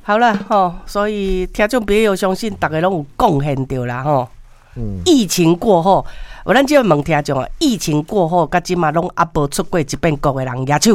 好了吼，所以听众朋友相信大家拢有贡献到啦吼。疫情过后，咱即问听众啊，疫情过后，甲即嘛拢还无出过一遍国的人举手，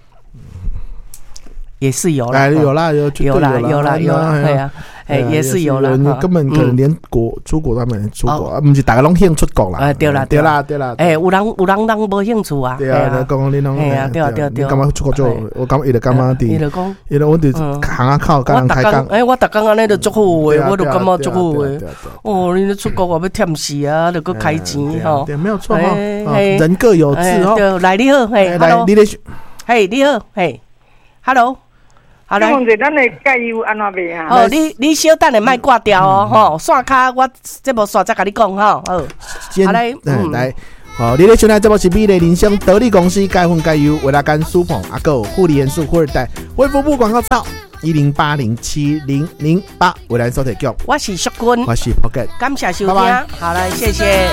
也是有啦， 有啦，有啦， 对啊。也是有了， 根本可能连出国他们出国，不是大家拢兴出国啦。 对啦。有人无兴趣啊。 对啊，讲你拢。对。你干嘛出国做？我感觉伊就感觉伫。伊就我哋行下靠，甲人开讲。 我逐工安尼就足好诶，我就感觉足好诶。哦，你出国我要忝死啊，就搁开钱吼。 对，没有错哈。人各有志哦。 来，你好，嘿， 来，你咧。 嘿，你好，嘿 ，Hello。 好来，问者咱的加油安怎卖啊？ 哦，你小等下莫挂掉哦，吼，线卡我这无线再甲你讲吼，好，来， 来，好，你咧收听这部是美丽人生得力公司加分加油，为了干苏捧阿狗护理元素富二代，卫福部广告照10807008，为咱所提供。 我是淑君， 我是 Pocket， 感谢收听，好来，谢谢。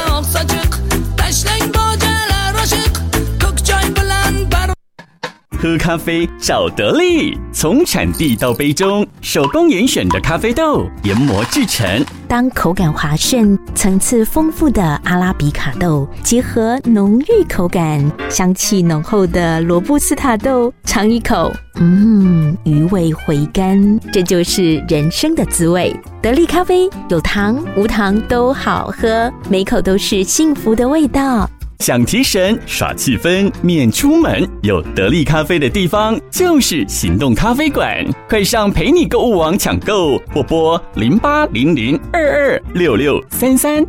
喝咖啡找得力，从产地到杯中，手工严选的咖啡豆研磨制成。 当口感滑顺、层次丰富的阿拉比卡豆结合浓郁口感、香气浓厚的罗布斯塔豆，尝一口，余味回甘，这就是人生的滋味。得力咖啡有糖无糖都好喝，每口都是幸福的味道。 想提神耍气氛免出门，有得力咖啡的地方就是行动咖啡馆，快上陪你购物网抢购，或拨0800226633。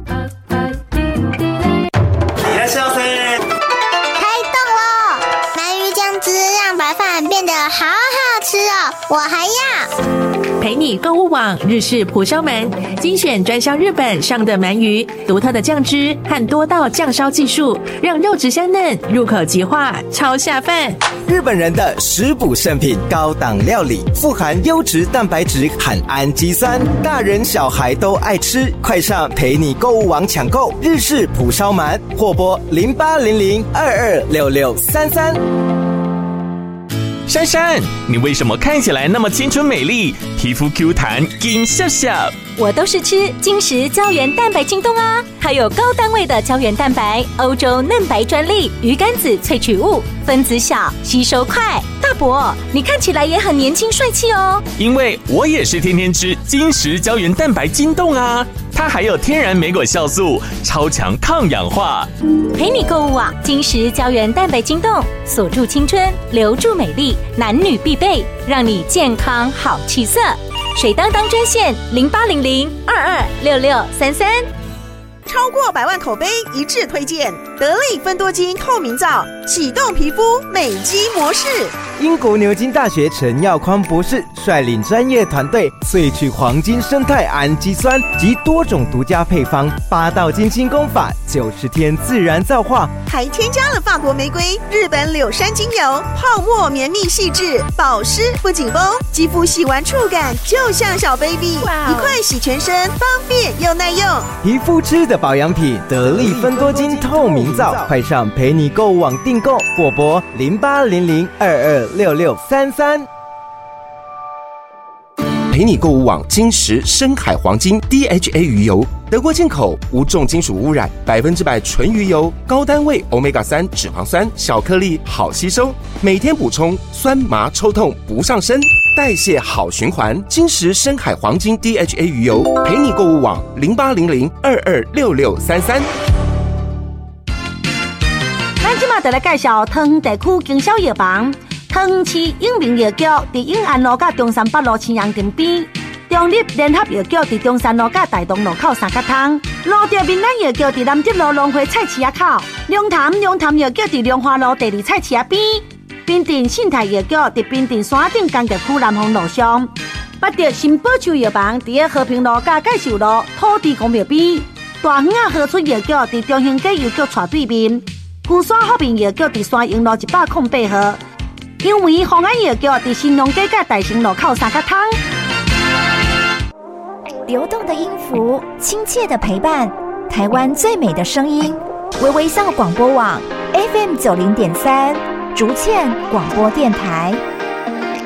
开动了！鳗鱼酱汁让白饭变得好好吃哦，我还要。 陪你购物网日式蒲烧鳗，精选专销日本上的鳗鱼，独特的酱汁和多道酱烧技术，让肉质香嫩，入口即化，超下饭。 日本人的食补圣品，高档料理，富含优质蛋白质和氨基酸，大人小孩都爱吃。快上陪你购物网抢购日式蒲烧鳗，或拨0800226633。 珊珊，你为什么看起来那么青春美丽，皮肤 Q 弹金笑笑？ 我都是吃金石胶原蛋白京东啊，还有高单位的胶原蛋白，欧洲嫩白专利，鱼肝子萃取物，分子小，吸收快。大伯，你看起来也很年轻帅气哦。 因为我也是天天吃金石胶原蛋白京东啊，它还有天然莓果酵素，超强抗氧化。 陪你购物网，金石胶原蛋白京东，锁住青春，留住美丽，男女必备，让你健康好气色。水当当专线0800226633。 超过100万口碑一致推荐得力芬多精透明皂，启动皮肤美肌模式。 英国牛津大学陈耀匡博士率领专业团队萃取黄金生态氨基酸及多种独家配方，8道精清功法，90天自然皂化， 还添加了法国玫瑰、日本柳杉精油，泡沫绵密细致，保湿不紧绷，肌肤洗完触感就像小 baby， 一块洗全身，方便又耐用。 皮肤吃的保养品，得力芬多精透明皂，快上陪你购物网订购，或拨0800226633。 陪你购物网金石深海黄金 DHA 鱼油，德国进口，无重金属污染，100%纯鱼油，高单位 Omega-3 脂肪酸，小颗粒好吸收，每天补充，酸麻抽痛不上身，代谢好循环。金石深海黄金 DHA 鱼油，陪你购物网0800226633。 咱即马就来介绍汤地区经销药房。汤市永明药局伫永安路甲中山北路青阳亭边，中立联合药局伫中山路甲大同路口三角通，路德闽南药局伫南德路龙华菜市仔口，龙潭药局伫龍華路第2菜市仔邊，bình定信泰藥局伫bình定山頂工業區南方路上，北德新寶洲藥房伫咧和平路甲介紹路土地公廟邊，大園仔和春藥局伫中興街藥局斜對面，富山福平藥局伫山陽路108號。因為紅安藥局在新農街甲大成路口三角通。 流動的音符，親切的陪伴，台灣最美的聲音，微微笑廣播網 FM90.3，竹塹廣播電台。